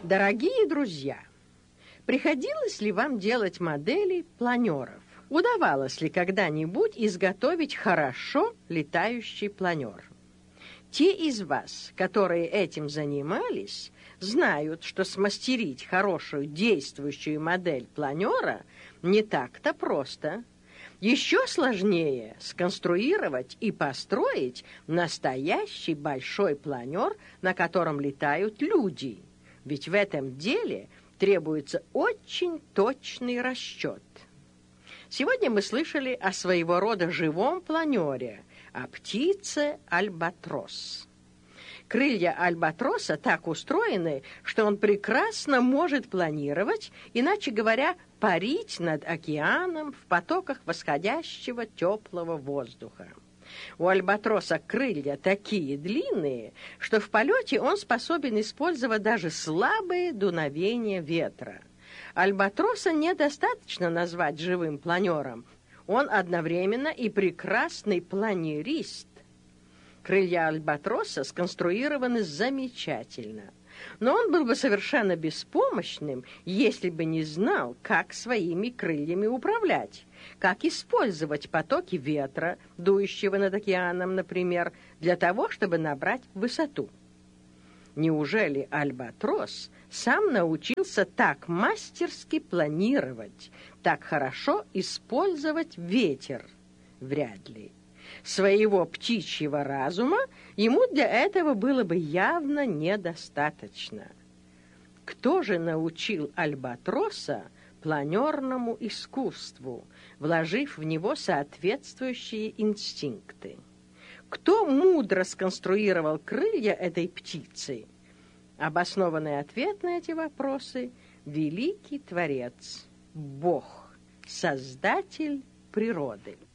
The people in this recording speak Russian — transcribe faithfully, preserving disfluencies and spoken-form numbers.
Дорогие друзья, приходилось ли вам делать модели планеров? Удавалось ли когда-нибудь изготовить хорошо летающий планер? Те из вас, которые этим занимались, знают, что смастерить хорошую действующую модель планера не так-то просто. Еще сложнее сконструировать и построить настоящий большой планер, на котором летают люди. Ведь в этом деле требуется очень точный расчет. Сегодня мы слышали о своего рода живом планере, о птице альбатрос. Крылья альбатроса так устроены, что он прекрасно может планировать, иначе говоря, парить над океаном в потоках восходящего теплого воздуха. У альбатроса крылья такие длинные, что в полете он способен использовать даже слабые дуновения ветра. Альбатроса недостаточно назвать живым планером, он одновременно и прекрасный планерист. Крылья альбатроса сконструированы замечательно, но он был бы совершенно беспомощным, если бы не знал, как своими крыльями управлять, как использовать потоки ветра, дующего над океаном, например, для того, чтобы набрать высоту. Неужели альбатрос сам научился так мастерски планировать, так хорошо использовать ветер? Вряд ли. Своего птичьего разума ему для этого было бы явно недостаточно. Кто же научил альбатроса планерному искусству, вложив в него соответствующие инстинкты? Кто мудро сконструировал крылья этой птицы? Обоснованный ответ на эти вопросы – великий Творец, Бог, Создатель природы.